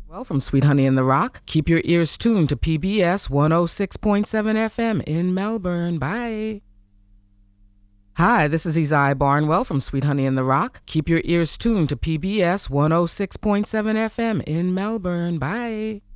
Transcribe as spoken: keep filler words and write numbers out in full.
Well, from Sweet Honey in the Rock, keep your ears tuned to P B S one oh six point seven F M in Melbourne. Bye. Hi, this is Izai Barnwell from Sweet Honey in the Rock. Keep your ears tuned to P B S one oh six point seven F M in Melbourne. Bye.